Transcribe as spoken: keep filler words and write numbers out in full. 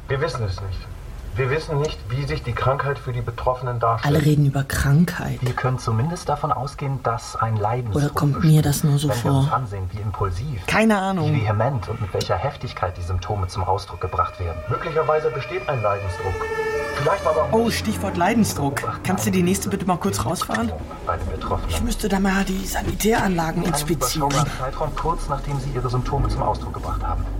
Wir wissen es nicht. Wir wissen nicht, wie sich die Krankheit für die Betroffenen darstellt. Alle reden über Krankheit. Wir können zumindest davon ausgehen, dass ein Leidensdruck Oder kommt besteht, mir das nur so wenn vor? wir uns ansehen, wie impulsiv, Keine Ahnung. wie vehement und mit welcher Heftigkeit die Symptome zum Ausdruck gebracht werden. Möglicherweise besteht ein Leidensdruck. Vielleicht aber auch Oh, nicht. Stichwort Leidensdruck. Kannst du die nächste bitte mal kurz rausfahren? Bei den Betroffenen. Ich müsste da mal die Sanitäranlagen In einem inspizieren. überschaubaren Zeitraum kurz nachdem sie ihre Symptome zum Ausdruck gebracht haben.